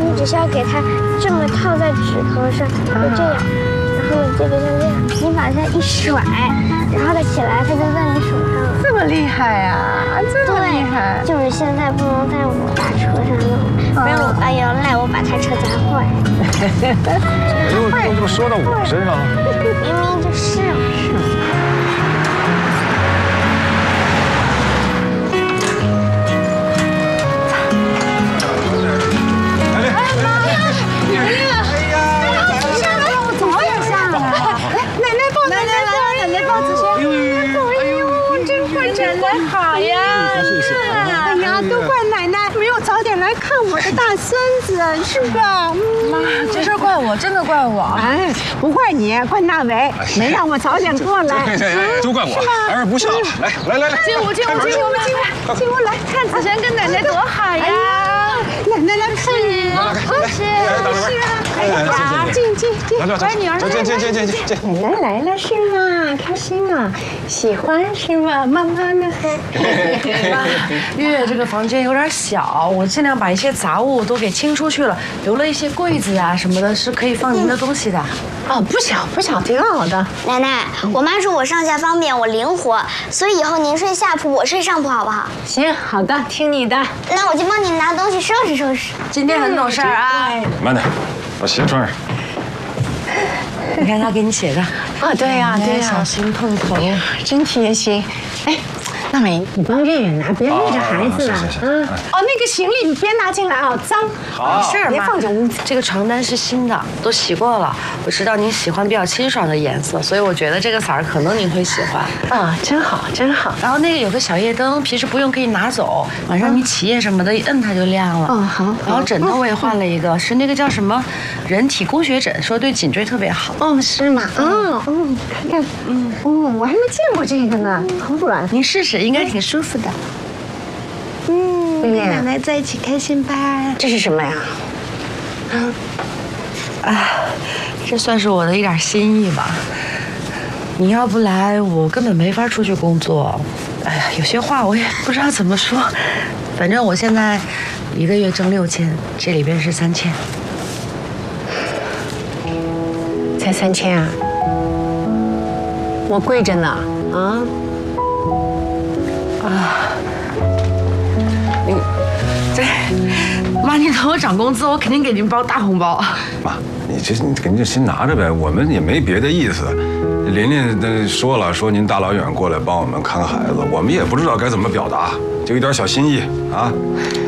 你只需要给它这么套在指头上，就这样，然后你这个像这样，你把它一甩，然后它起来，它就在你手上了。 这么厉害呀！这么厉害！ 就是现在不能在我大车上弄，不然我爸要赖我把他车砸坏。 又说到我身上了。 明明就是好呀！哎呀，都怪奶奶没有早点来看我的大孙子，是吧？ 妈，这事怪我，真的怪我。 哎，不怪你，怪那伟，没让我早点过来。 都怪我，儿儿不孝。来， 进屋来，看子璇跟奶奶多好呀！ 奶奶来看你，进， 乖女儿， 进，来了是吗？开心啊，喜欢是吗？妈妈呢？ 妈，月这个房间有点小，我尽量把一些杂物都给清出去了，留了一些柜子啊什么的，是可以放您的东西的。 哦，不小，挺好的。 奶奶，我妈说我上下方便，我灵活，所以以后您睡下铺，我睡上铺，好不好？ 行，好的，听你的。 那我就帮你拿东西收拾。 今天很懂事啊！ 慢点，把鞋穿上。 你看他给你写的。 啊，对呀， 小心碰头。 真贴心。哎，那美，你帮月月拿，别累着孩子了。哦，那个行李你别拿进来啊，脏。 好， 是别放进屋子。 这个床单是新的，都洗过了。我知道您喜欢比较清爽的颜色，所以我觉得这个色儿可能您会喜欢。 啊，真好。 然后那个有个小夜灯，平时不用可以拿走，晚上你起夜什么的，一摁它就亮了。 好。 然后枕头我也换了一个，是那个叫什么人体工学枕，说对颈椎特别好。 哦，是吗？看看，我还没见过这个呢，好软。 您试试，应该挺舒服的。跟奶奶在一起开心吧？ 这是什么呀？ 这算是我的一点心意吧。你要不来，我根本没法出去工作。哎呀，有些话我也不知道怎么说。反正我现在1个月挣6000，这里边是3000。 才3000啊？我贵着呢， 妈，你等我涨工资，我肯定给您包大红包。 妈，你肯定就先拿着呗，我们也没别的意思。琳琳说了，说您大老远过来帮我们看孩子，我们也不知道该怎么表达，就一点小心意啊。